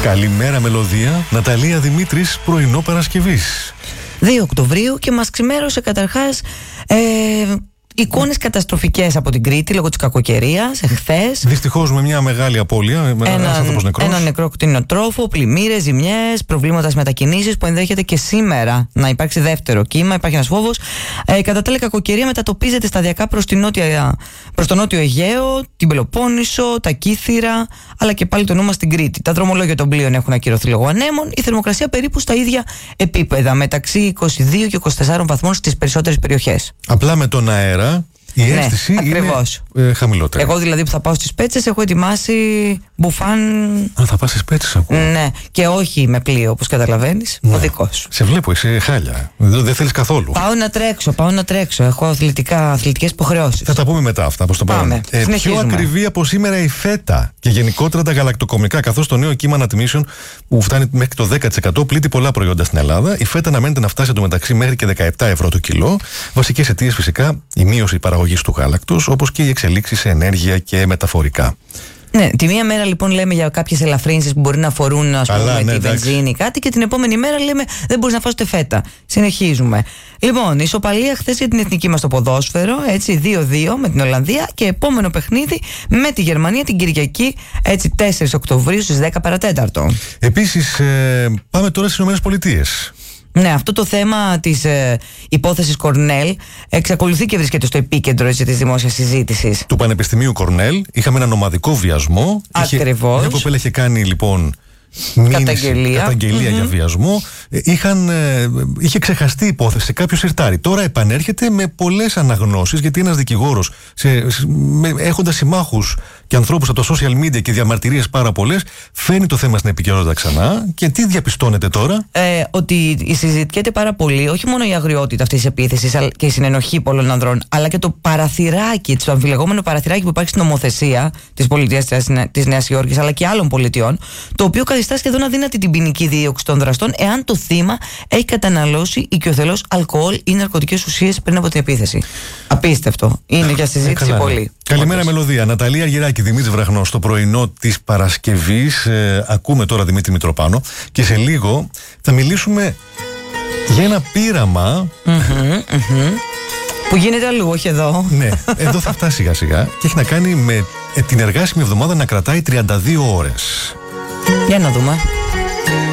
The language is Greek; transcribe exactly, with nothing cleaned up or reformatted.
Καλημέρα μελωδία, Ναταλία Δημήτρης, πρωινό Παρασκευής. δύο Οκτωβρίου και μας ξημέρωσε καταρχάς ε, εικόνες καταστροφικές από την Κρήτη λόγω της κακοκαιρίας εχθές. Δυστυχώς με μια μεγάλη απώλεια, με ένας άνθρωπος νεκρός. Ένα νεκρό κτηνοτρόφο, πλημμύρες, ζημιές, προβλήματα στις μετακινήσεις που ενδέχεται και σήμερα να υπάρξει δεύτερο κύμα. Υπάρχει ένας φόβος. Ε, κατά τα άλλα, η κακοκαιρία μετατοπίζεται σταδιακά προς, την νότια, προς το νότιο Αιγαίο, την Πελοπόννησο, τα Κύθυρα, αλλά και πάλι το νου μας στην Κρήτη. Τα δρομολόγια των πλοίων έχουν ακυρωθεί λόγω ανέμων. Η θερμοκρασία περίπου στα ίδια επίπεδα, μεταξύ είκοσι δύο και είκοσι τέσσερα βαθμών στις περισσότερες περιοχές. Απλά με τον αέρα η αίσθηση ναι, είναι ε, χαμηλότερη. Εγώ δηλαδή που θα πάω στις Πέτσες έχω ετοιμάσει μπουφάν. Α, θα πας στις Πέτσες ακούω. Ναι, και όχι με πλοίο όπως καταλαβαίνεις, ναι. Ο δικός σου. Σε βλέπω, είσαι χάλια. Δεν θέλεις καθόλου. Πάω να τρέξω, πάω να τρέξω. Έχω αθλητικά, αθλητικές υποχρεώσεις. Θα τα πούμε μετά αυτά, πώς το πάμε. Ε, πιο ακριβή από σήμερα η φέτα και γενικότερα τα γαλακτοκομικά, καθώς το νέο κύμα ανατιμήσεων που φτάνει μέχρι το δέκα τοις εκατό πλήττει πολλά προϊόντα στην Ελλάδα. Η φέτα αναμένεται να φτάσει εντωμεταξύ μέχρι και δεκαεπτά ευρώ το κιλό. Βασικές αιτίες φυσικά η μείωση παραγωγής του γάλακτος, όπως και οι εξελίξεις σε ενέργεια και μεταφορικά. Ναι, τη μία μέρα λοιπόν λέμε για κάποιες ελαφρύνσεις που μπορεί να αφορούν, ας πούμε, ναι, τη βενζίνη ή κάτι, και την επόμενη μέρα λέμε δεν μπορείς να φας ούτε φέτα. Συνεχίζουμε. Λοιπόν, ισοπαλία χθες για την εθνική μας στο ποδόσφαιρο, έτσι, δύο δύο με την Ολλανδία, και επόμενο παιχνίδι με τη Γερμανία την Κυριακή, έτσι, τέσσερις Οκτωβρίου στις δέκα παρά τέταρτο. Επίσης, ε, πάμε τώρα στις Ηνωμένες Πολιτείες. Ναι, αυτό το θέμα της ε, υπόθεσης Κορνέλ εξακολουθεί και βρίσκεται στο επίκεντρο έτσι, της δημόσιας συζήτησης. Του Πανεπιστημίου Κορνέλ είχαμε έναν ομαδικό βιασμό. Ακριβώς. Μια κοπέλα είχε κάνει λοιπόν καταγγελία, καταγγελία mm-hmm. για βιασμό. Είχαν, ε, είχε ξεχαστεί η υπόθεση σε κάποιο συρτάρι. Τώρα επανέρχεται με πολλές αναγνώσεις, γιατί ένας δικηγόρος έχοντας συμμάχους και ανθρώπους από τα social media και διαμαρτυρίες πάρα πολλές, φέρνει το θέμα στην επικαιρότητα ξανά. Και τι διαπιστώνεται τώρα? Ε, ότι συζητιέται πάρα πολύ, όχι μόνο η αγριότητα αυτής της επίθεσης και η συνενοχή πολλών ανδρών, αλλά και το παραθυράκι, το αμφιλεγόμενο παραθυράκι που υπάρχει στην νομοθεσία της πολιτείας της Νέας Υόρκης αλλά και άλλων πολιτιών, το οποίο καθιστά σχεδόν αδύνατη την ποινική δίωξη των δραστών εάν το θύμα έχει καταναλώσει οικειοθελώς αλκοόλ ή ναρκωτικές ουσίες πριν από την επίθεση. Απίστευτο. Είναι για συζήτηση ε, πολύ. Καλημέρα, όντως. Μελωδία. Ναταλία Γυράκη, Δημήτρης Βραχνός, στο πρωινό της Παρασκευής. Ε, ακούμε τώρα Δημήτρη Μητροπάνο και σε λίγο θα μιλήσουμε για ένα πείραμα. Mm-hmm, mm-hmm. Που γίνεται αλλού, όχι εδώ. Ναι, εδώ θα φτάσει σιγά σιγά και έχει να κάνει με την εργάσιμη εβδομάδα να κρατάει τριάντα δύο ώρες. Για να δούμε.